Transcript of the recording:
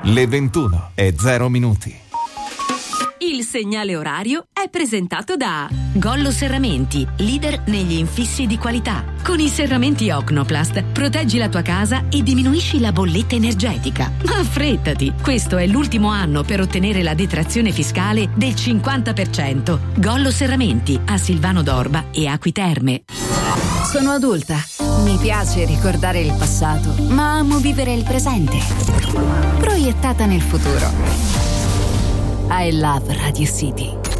Le 21:00. Il segnale orario è presentato da Gollo Serramenti, leader negli infissi di qualità. Con i serramenti Ocnoplast proteggi la tua casa e diminuisci la bolletta energetica. Ma affrettati, questo è l'ultimo anno per ottenere la detrazione fiscale del 50%. Gollo Serramenti a Silvano d'Orba e Acqui Terme. Sono adulta. Mi piace ricordare il passato, ma amo vivere il presente. Proiettata nel futuro. I love Radio City.